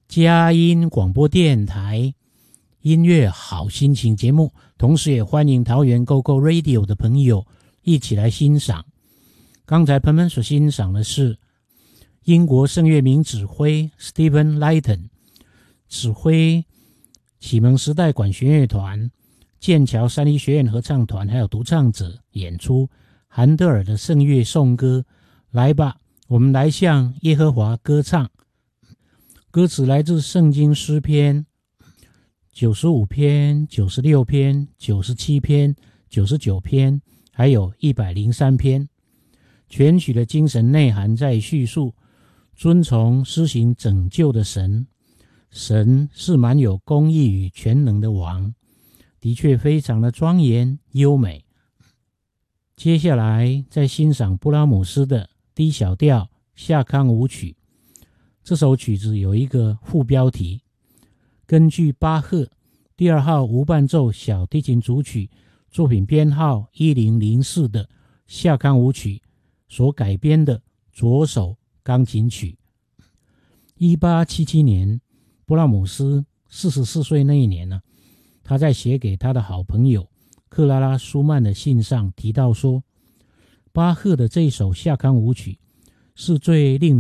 佳音广播电台音乐好心情节目，同时也欢迎桃园 GoGo Radio 的朋友一起来欣赏。刚才朋友们所欣赏的是英国圣乐名指挥 Stephen Layton 指挥启蒙时代管弦乐团、剑桥三一学院合唱团还有独唱者演出韩德尔的圣乐颂歌。来吧，我们来向耶和华歌唱。歌词来自圣经诗篇95篇、96篇、97篇、99篇，还有103篇。全曲的精神内涵在叙述遵从施行拯救的神，神是蛮有公义与全能的王，的确非常的庄严优美。接下来再欣赏布拉姆斯的 D 小调夏康舞曲。这首曲子有一个副标题，根据巴赫第2号无伴奏小提琴组曲作品编号1004的夏康舞曲所改编的左手钢琴曲。1877年，布拉姆斯44岁那一年呢，他在写给他的好朋友克拉拉·舒曼的信上提到说，巴赫的这首夏康舞曲是最令人